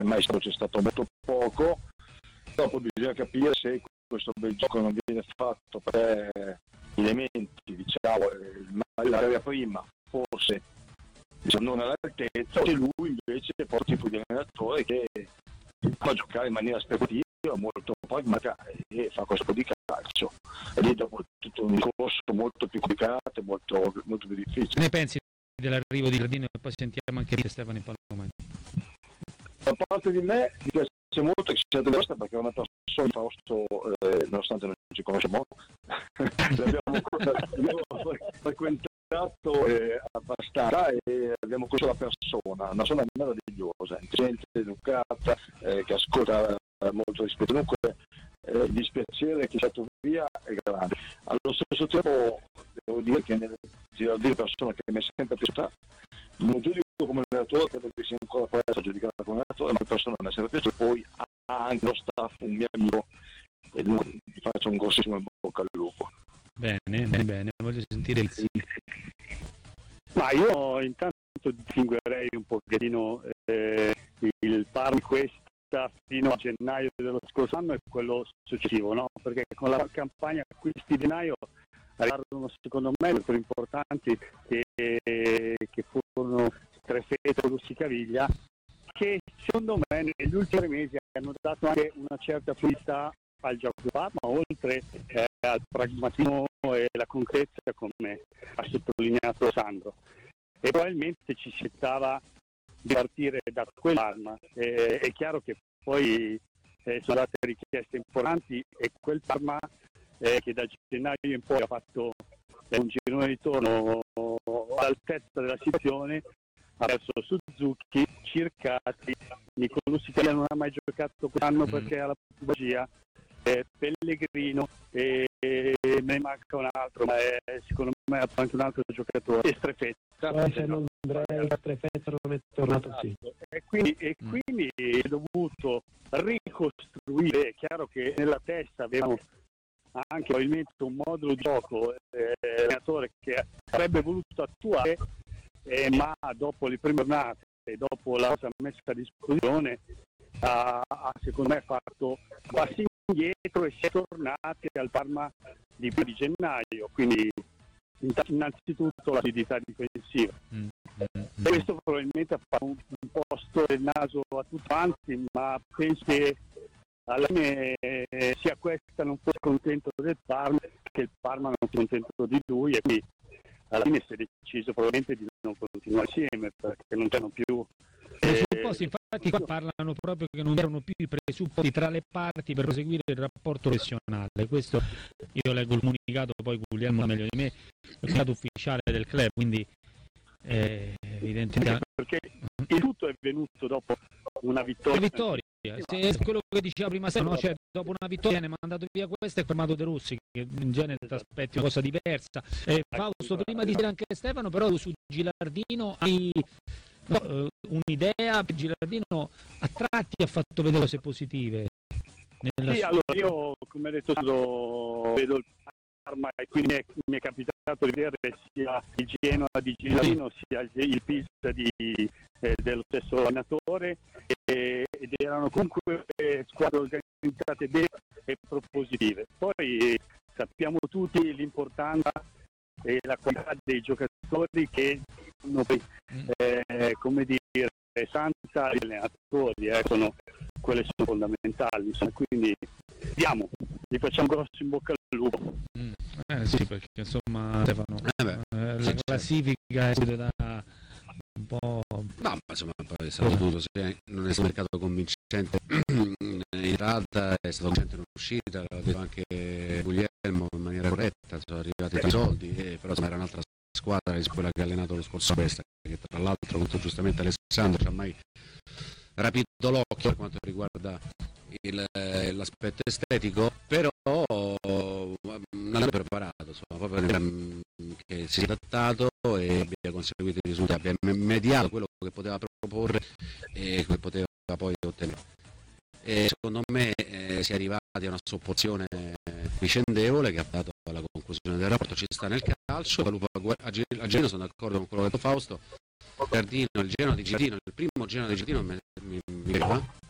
mai c'è stato molto poco. Dopo bisogna capire se questo bel gioco non viene fatto per elementi, diciamo, la materia prima forse non all'altezza, o se lui invece è il tipo di allenatore che fa giocare in maniera speculativa, molto pragmatica e fa questo di calcio. E lì dopo tutto un discorso molto più complicato e molto più difficile. Ne pensi dell'arrivo di Giardino e poi sentiamo anche di Stefano in Palomani? Da parte di me mi piace molto che sia questa, perché è una persona di Fausto, nonostante non ci conosciamo, l'abbiamo frequentato abbastanza e abbiamo conosciuto la persona, una persona meravigliosa, intelligente, educata, che ascolta molto rispetto. Dunque il dispiacere che sia stato via è grande. Allo stesso tempo devo dire che nel Gilardino, persona che mi è sempre piaciuta, non giudico come allenatore, credo che sia ancora presto giudicata come allenatore, ma la persona mi è sempre piaciuta, poi ha anche lo staff, un mio amico, e dunque gli faccio un grossissimo in bocca al lupo. Bene, voglio sentire il Ma io intanto distinguerei un pochettino il Parma questa fino a gennaio dello scorso anno e quello successivo, no? Perché con la campagna acquisti di gennaio arrivarono secondo me giocatori importanti che furono Trefetto, Lussicaviglia, che secondo me negli ultimi mesi hanno dato anche una certa fluidità al gioco di Parma, oltre al pragmatismo e la concretezza, come ha sottolineato Sandro. E probabilmente ci si aspettava di partire da quel Parma. È chiaro che poi sono state richieste importanti e quel Parma che da gennaio in poi ha fatto un girone di ritorno all'altezza della situazione, ha perso Suzuki, Circati, Nicolussi che non ha mai giocato quest'anno perché ha la pubalgia, Pellegrino e ne manca un altro, ma secondo me ha anche un altro giocatore, e Strefetta. Se non Andrea Strefetta non è tornato, sì. E quindi è dovuto ricostruire. È chiaro che nella testa abbiamo anche probabilmente un modulo di gioco allenatore che avrebbe voluto attuare, ma dopo le prime giornate e dopo la cosa messa a disposizione ha secondo me fatto passi indietro e si è tornati al Parma di gennaio, quindi innanzitutto la solidità difensiva. Questo probabilmente ha fatto un posto del naso a tutti quanti, ma penso che alla fine sia questa non fosse contento del Parma, che il Parma non sia contento di lui, e quindi alla fine si è deciso probabilmente di non continuare insieme perché non c'erano più presupposti. Infatti qua parlano proprio che non erano più i presupposti tra le parti per proseguire il rapporto professionale. Questo io leggo il comunicato, poi Guglielmo meglio di me, il comunicato ufficiale del club, quindi evidentemente perché il tutto è venuto dopo una vittoria. Se quello che diceva prima Stefano, cioè dopo una vittoria viene mandato via questo e fermato De Rossi, che in genere ti aspetti una cosa diversa. Fausto, prima di dire anche Stefano, però su Gilardino hai un'idea? Gilardino a tratti ha fatto vedere cose positive. Sì, allora io come detto vedo il Parma e quindi mi è capitato di vedere sia il Genoa di Gilardino sia il Pisa dello stesso allenatore, ed erano comunque squadre organizzate bene e propositive. Poi sappiamo tutti l'importanza e la qualità dei giocatori che sono come dire senza gli allenatori, quelle sono fondamentali, quindi gli facciamo grosso in bocca al lupo. Sì, perché insomma Stefano, la classifica è da un po'. No, ma insomma poi è stato tutto, non è stato un mercato convincente in entrata, è stato convincente in uscita, l'ha detto anche Guglielmo in maniera corretta, sono arrivati i soldi, però insomma era un'altra squadra rispetto a quella che ha allenato lo scorso Besta, che tra l'altro, come giustamente Alessandro, ci ha mai rapito l'occhio per quanto riguarda l'aspetto estetico, però non è preparato, insomma, proprio che si è adattato e abbia conseguito i risultati, abbia mediato quello che poteva proporre e che poteva poi ottenere. E secondo me si è arrivati a una sopporzione vicendevole che ha dato alla conclusione del rapporto. Ci sta nel calcio, a Gino sono d'accordo con quello che ha detto Fausto, Giardino, il Genoa di Giardino, il primo Genoa di Giardino mi vedeva.